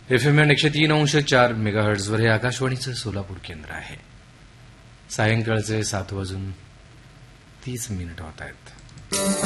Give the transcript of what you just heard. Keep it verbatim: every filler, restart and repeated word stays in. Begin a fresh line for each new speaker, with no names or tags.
F M N एकशे तीन अंश चार मेगाहर्ट्झवर हे आकाशवाणीचं सोलापूर केंद्र आहे. सायंकाळचे सात वाजून तीस मिनिट होत आहेत.